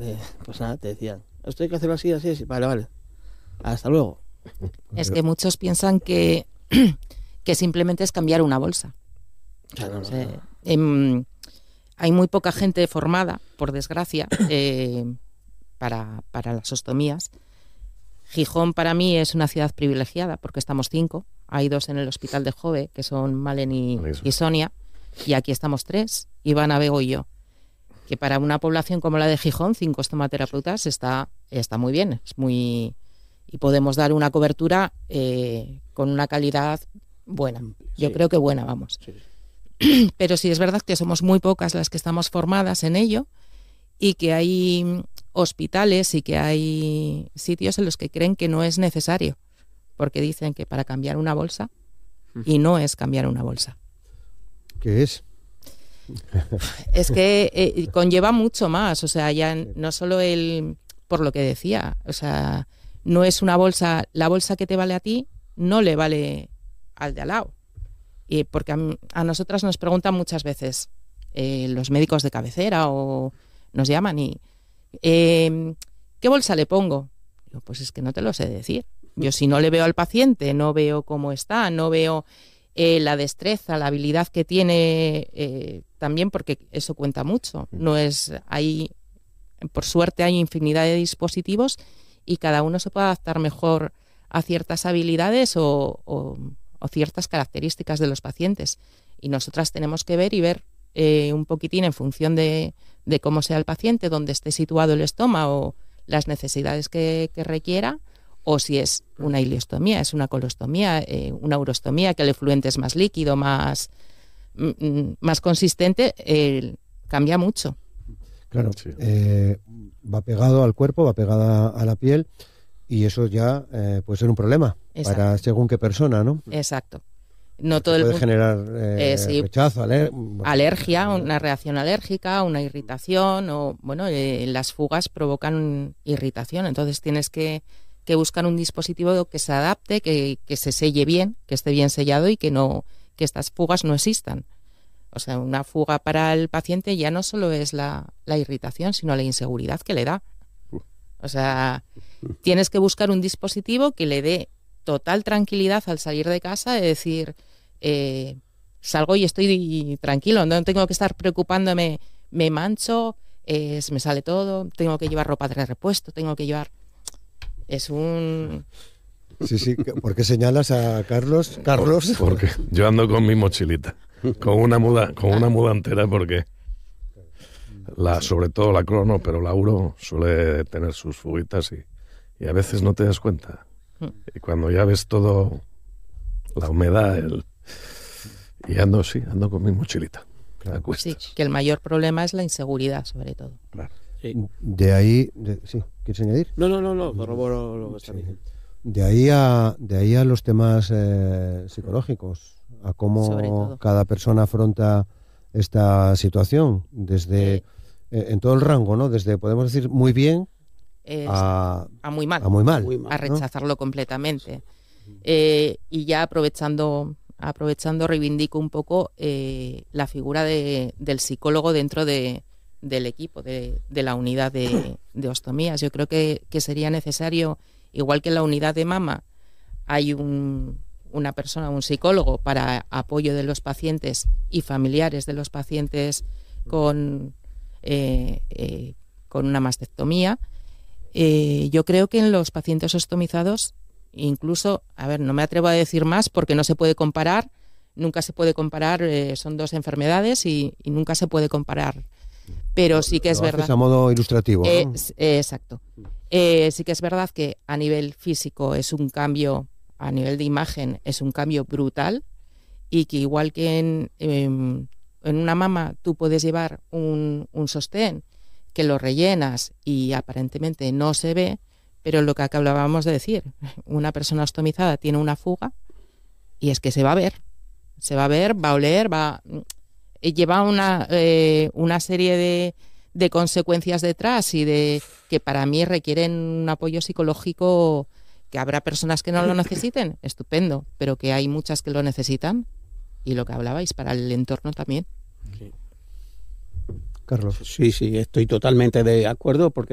pues nada, te decían, esto hay que hacerlo así, así, así. Vale, hasta luego. Es que muchos piensan que simplemente es cambiar una bolsa. Claro, O sea, hay muy poca gente formada, por desgracia, para las ostomías. Gijón para mí es una ciudad privilegiada porque estamos 5. Hay 2 en el hospital de Jove, que son Malen y Sonia, y aquí estamos 3, Ivana, Bego y yo. Que para una población como la de Gijón, 5 estomaterapeutas está muy bien, y podemos dar una cobertura con una calidad buena. Yo creo que buena, vamos. Sí. Pero sí es verdad que somos muy pocas las que estamos formadas en ello, y que hay hospitales y que hay sitios en los que creen que no es necesario, porque dicen que para cambiar una bolsa, y no es cambiar una bolsa. ¿Qué es? Es que conlleva mucho más, o sea, ya no solo por lo que decía, o sea, no es una bolsa, la bolsa que te vale a ti no le vale al de al lado. Y porque a nosotras nos preguntan muchas veces los médicos de cabecera, o nos llaman y ¿qué bolsa le pongo? Digo, pues es que no te lo sé decir. Yo, si no le veo al paciente, no veo cómo está, no veo la destreza, la habilidad que tiene, también, porque eso cuenta mucho. Por suerte hay infinidad de dispositivos y cada uno se puede adaptar mejor a ciertas habilidades o ciertas características de los pacientes. Y nosotras tenemos que ver un poquitín en función de cómo sea el paciente, dónde esté situado el estómago, las necesidades que requiera, o si es una ileostomía, es una colostomía, una urostomía, que el efluente es más líquido, más consistente, cambia mucho. Claro, sí. Va pegado al cuerpo, va pegada a la piel, y eso ya puede ser un problema. Exacto. Para según qué persona, ¿no? Exacto. No todo puede generar rechazo, alergia, una reacción alérgica, una irritación, o las fugas provocan irritación. Entonces tienes que buscar un dispositivo que se adapte, que se selle bien, que esté bien sellado, y que estas fugas no existan. O sea, una fuga para el paciente ya no solo es la irritación, sino la inseguridad que le da. O sea, tienes que buscar un dispositivo que le dé total tranquilidad al salir de casa, de decir, salgo y estoy tranquilo, no tengo que estar preocupándome, me mancho, se me sale todo, tengo que llevar ropa de repuesto, tengo que llevar... Es un... Sí, ¿por qué señalas a Carlos? Porque yo ando con mi mochilita, con una muda entera, porque sobre todo la crono, pero la uro suele tener sus fuguitas y a veces no te das cuenta. Y cuando ya ves todo, la humedad, y ando con mi mochilita. Claro. Sí, que el mayor problema es la inseguridad, sobre todo. Claro. Sí. De ahí, sí, ¿quieres añadir? No, corroboro lo que está diciendo. De ahí a los temas psicológicos, a cómo cada persona afronta esta situación, desde en todo el rango, ¿no? Desde, podemos decir, muy bien a muy mal. A rechazarlo completamente. Y ya aprovechando, reivindico un poco la figura del psicólogo dentro del equipo, de la unidad de ostomías. Yo creo que sería necesario, igual que en la unidad de mama hay una persona, un psicólogo, para apoyo de los pacientes y familiares de los pacientes con una mastectomía. Yo creo que en los pacientes ostomizados, incluso, no me atrevo a decir más porque no se puede comparar, nunca se puede comparar, son 2 enfermedades y nunca se puede comparar. Pero sí que es verdad. A modo ilustrativo, ¿no? Exacto. Sí que es verdad que a nivel físico es un cambio, a nivel de imagen es un cambio brutal, y que igual que en una mama tú puedes llevar un sostén que lo rellenas y aparentemente no se ve, pero lo que acabábamos de decir, una persona ostomizada tiene una fuga y es que se va a ver, va a oler, lleva una serie de consecuencias detrás y que para mí requieren un apoyo psicológico, que habrá personas que no lo necesiten, estupendo, pero que hay muchas que lo necesitan, y lo que hablabais, para el entorno también. Sí. Carlos. Sí, estoy totalmente de acuerdo, porque